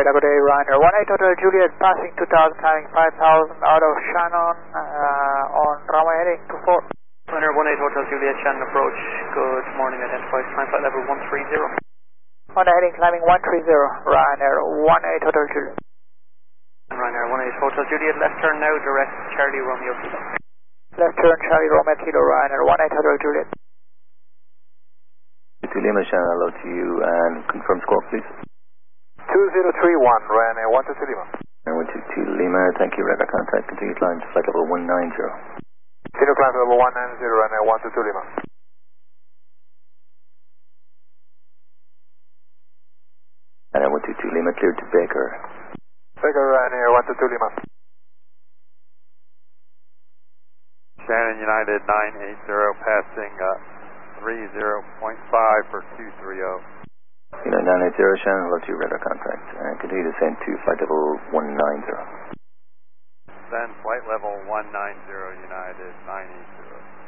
Radar, good day, Ryanair 18 Hotel Juliet, passing 2000, climbing 5000 out of Shannon, on runway heading 24. Ryanair 18 Hotel Juliet, Shannon approach, good morning, identified climb flight level 130. On heading climbing 130, Ryanair 18 Hotel Juliet. Ryanair 18 Hotel Juliet, left turn now, direct Charlie Romeo Kilo. Left turn Charlie Romeo Kilo, Ryanair 18 Hotel Juliet. To Lima, Shannon, hello to you, and confirm score, please. 2031, Ryanair 122 Lima. Ryanair 122 Lima, thank you, radar contact, continue climb to flight level 190. Continue climb to level 190, Ryanair 122 Lima. Ryanair 122 Lima, cleared to Baker. Baker, Ryanair 122 Lima. Shannon United 980, passing 30.5 for 230. United 980, Shannon, hello to you, radar contact, and continue to descend to flight level 190. Then flight level 190, United 980.